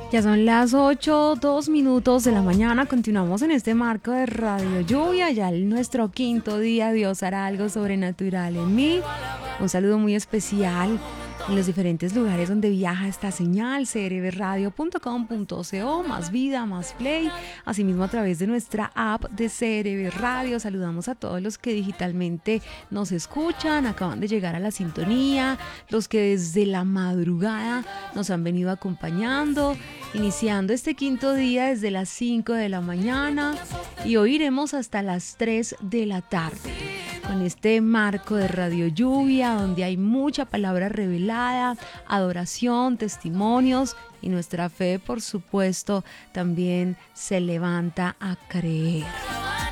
Ya son las 8:02 de la mañana. Continuamos en este marco de Radio Lluvia. Ya en nuestro quinto día, Dios hará algo sobrenatural en mí. Un saludo muy especial en los diferentes lugares donde viaja esta señal, crbradio.com.co, más vida, más play, asimismo a través de nuestra app de CRB Radio. Saludamos a todos los que digitalmente nos escuchan, acaban de llegar a la sintonía, los que desde la madrugada nos han venido acompañando, iniciando este quinto día desde las 5 de la mañana y hoy iremos hasta las 3 de la tarde. Con este marco de Radio Lluvia, donde hay mucha palabra revelada, adoración, testimonios y nuestra fe, por supuesto, también se levanta a creer.